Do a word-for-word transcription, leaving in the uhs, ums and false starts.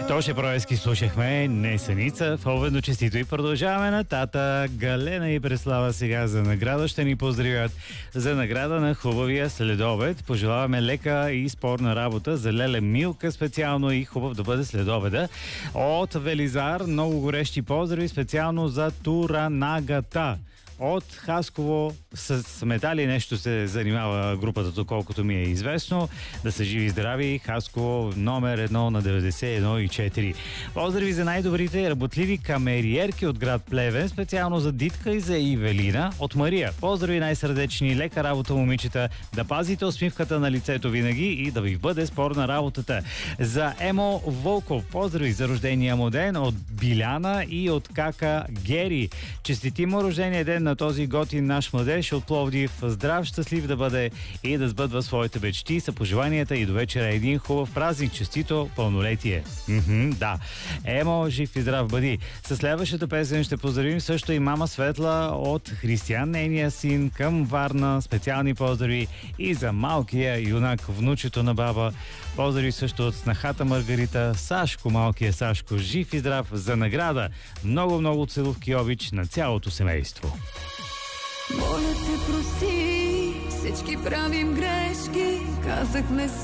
Тоше Проески слушахме, не съница, фоведно честито и продължаваме нататък. Галена и Преслава сега за награда ще ни поздравят за награда на хубавия следобед. Пожелаваме лека и спорна работа за Леле Милка специално и хубав да бъде следобеда. От Велизар много горещи поздрави специално за Туранагата. От Хасково с метали нещо се занимава групата, доколкото ми е известно. Да са живи и здрави. Хасково номер едно на деветдесет и едно и четири. Поздрави за най-добрите работливи камериерки от град Плевен, специално за Дитка и за Ивелина. От Мария. Поздрави най-сърдечни, лека работа, момичета. Да пазите усмивката на лицето винаги и да ви бъде спорна работата. За Емо Волков. Поздрави за рождения му ден от Биляна и от кака Гери. Честити му рождения ден на този готин наш младеж от Пловдив. Здрав, щастлив да бъде и да сбъдва своите мечти. Са пожеланията и до вечера един хубав празник. Честито пълнолетие. Мхм, да. Емо, жив и здрав бъди. С следващата песен ще поздравим също и мама Светла от Християн, нейния син към Варна. Специални поздрави и за малкия юнак, внучето на баба. Поздрави също от снахата Маргарита. Сашко, малкия Сашко, жив и здрав за награда. Много-много целувки обич на цялото семейство. Моля те, прости, всички правим грешки, казахме си.